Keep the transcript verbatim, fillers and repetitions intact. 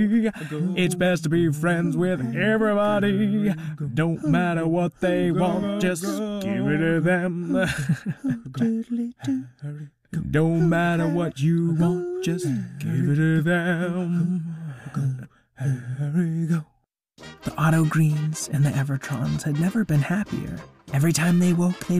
It's best to be friends with everybody. Don't matter what they want, just give it to them. Don't matter what you want, just give it to them. Harry, go. The Otto Greens and the Evertrons had never been happier. Every time they woke, they